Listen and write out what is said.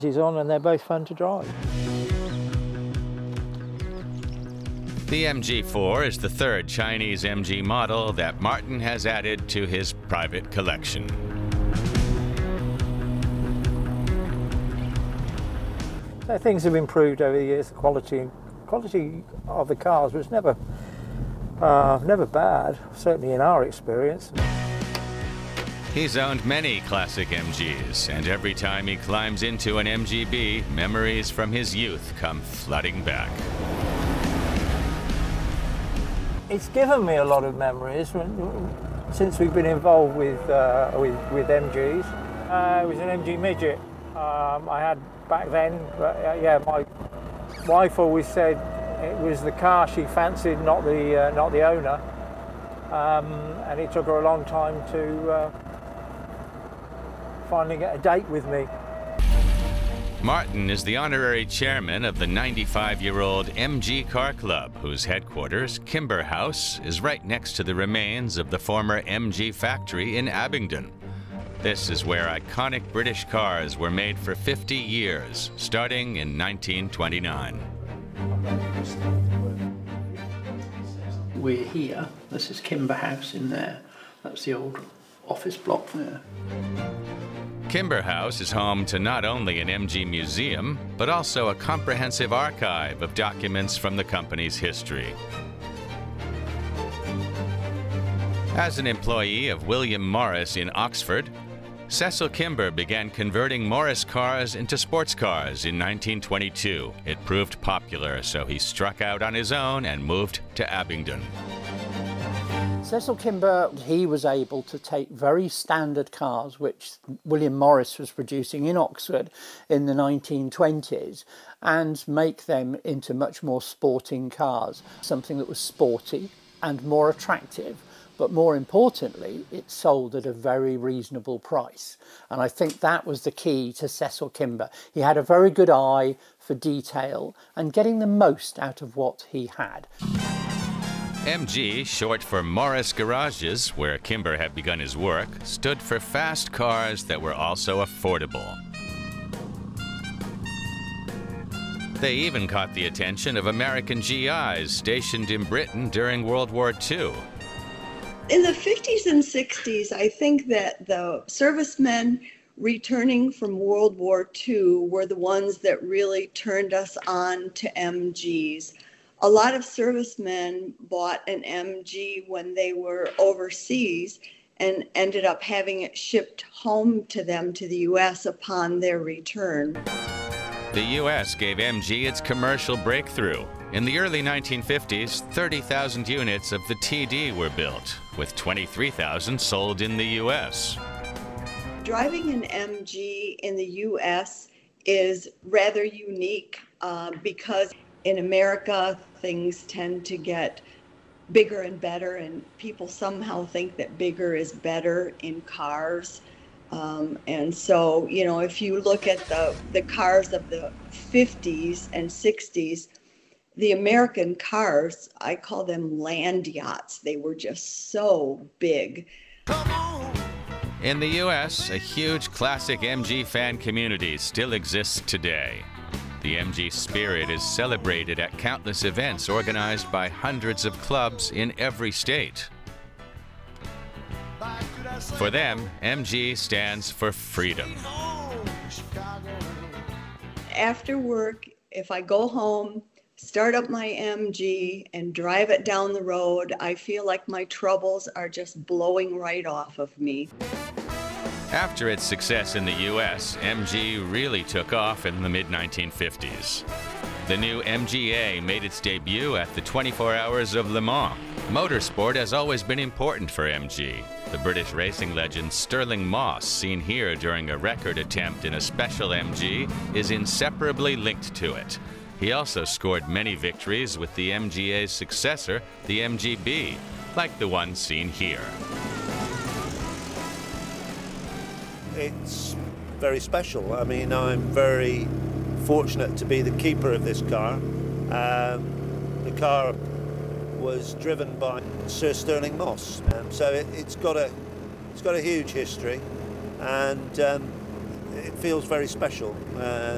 He's on and they're both fun to drive. The MG4 is the third Chinese MG model that Martin has added to his private collection. So things have improved over the years. The quality of the cars was never bad, certainly in our experience. He's owned many classic MGs, and every time he climbs into an MGB, memories from his youth come flooding back. It's given me a lot of memories since we've been involved with MGs. It was an MG midget I had back then, but yeah, my wife always said it was the car she fancied, not the owner, and it took her a long time to finally get a date with me. Martin is the honorary chairman of the 95-year-old MG Car Club, whose headquarters, Kimber House, is right next to the remains of the former MG factory in Abingdon. This is where iconic British cars were made for 50 years, starting in 1929. We're here. This is Kimber House in there. That's the old office block there. Kimber House is home to not only an MG museum, but also a comprehensive archive of documents from the company's history. As an employee of William Morris in Oxford, Cecil Kimber began converting Morris cars into sports cars in 1922. It proved popular, so he struck out on his own and moved to Abingdon. Cecil Kimber, he was able to take very standard cars, which William Morris was producing in Oxford in the 1920s, and make them into much more sporting cars, something that was sporty and more attractive. But more importantly, it sold at a very reasonable price. And I think that was the key to Cecil Kimber. He had a very good eye for detail and getting the most out of what he had. MG, short for Morris Garages, where Kimber had begun his work, stood for fast cars that were also affordable. They even caught the attention of American GIs stationed in Britain during World War II. In the 50s and 60s, I think that the servicemen returning from World War II were the ones that really turned us on to MGs. A lot of servicemen bought an MG when they were overseas and ended up having it shipped home to them to the U.S. upon their return. The U.S. gave MG its commercial breakthrough. In the early 1950s, 30,000 units of the TD were built, with 23,000 sold in the U.S. Driving an MG in the U.S. is rather unique because in America, things tend to get bigger and better, and people somehow think that bigger is better in cars. And so, you know, if you look at the cars of the 50s and 60s, the American cars, I call them land yachts. They were just so big. In the U.S., a huge classic MG fan community still exists today. The MG spirit is celebrated at countless events organized by hundreds of clubs in every state. For them, MG stands for freedom. After work, if I go home, start up my MG and drive it down the road, I feel like my troubles are just blowing right off of me. After its success in the U.S., MG really took off in the mid-1950s. The new MGA made its debut at the 24 Hours of Le Mans. Motorsport has always been important for MG. The British racing legend Stirling Moss, seen here during a record attempt in a special MG, is inseparably linked to it. He also scored many victories with the MGA's successor, the MGB, like the one seen here. It's very special. I mean, I'm very fortunate to be the keeper of this car. The car was driven by Sir Stirling Moss, so it's got a huge history, and it feels very special